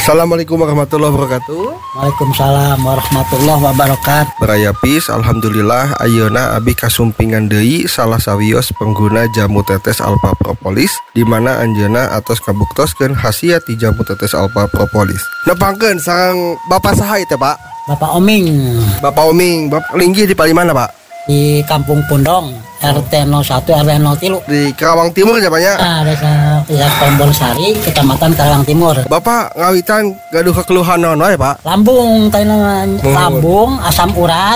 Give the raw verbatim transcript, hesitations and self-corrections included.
Assalamualaikum warahmatullahi wabarakatuh. Waalaikumsalam warahmatullahi wabarakatuh. Beraya pis, alhamdulillah ayeuna abi kasumpingan deui salah sawios pengguna jamu tetes alfa propolis di mana anjeuna atos kabuktoskeun khasiat ti jamu tetes alfa propolis. Nepangkeun sareng Bapak saha teh, Pak? Bapak Oming Bapak Oming, Bapak linggih di palimana, Pak? di Kampung Pundong, R T nol satu R W nol tiga. Di Karawang Timur ya, Pak ya? Nah, desa desa Tombol Sari, Kecamatan Karawang Timur. Bapak ngawitan gaduh kekeluhan naon wae, Pak? Lambung, taina Oh. lambung, asam urat,